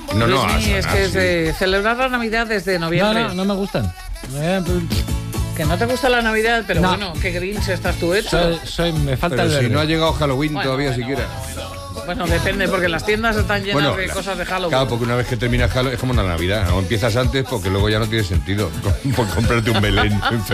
No, Luismi, es que es de celebrar la Navidad desde noviembre. No me gustan. Que no te gusta la Navidad, pero bueno, qué grinch estás tú hecho. Me falta Pero el verde. si no ha llegado Halloween todavía siquiera. Bueno, depende, porque las tiendas están llenas de cosas de Halloween. Claro, porque una vez que termina Halloween es como la Navidad. O empiezas antes porque luego ya no tiene sentido por comprarte un Belén.